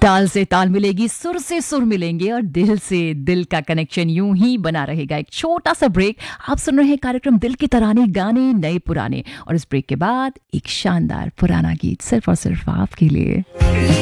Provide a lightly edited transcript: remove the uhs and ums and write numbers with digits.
ताल से ताल मिलेगी, सुर से सुर मिलेंगे और दिल से दिल का कनेक्शन यूं ही बना रहेगा। एक छोटा सा ब्रेक। आप सुन रहे हैं कार्यक्रम दिल की तराने, गाने नए पुराने, और इस ब्रेक के बाद एक शानदार पुराना गीत सिर्फ और सिर्फ आपके लिए।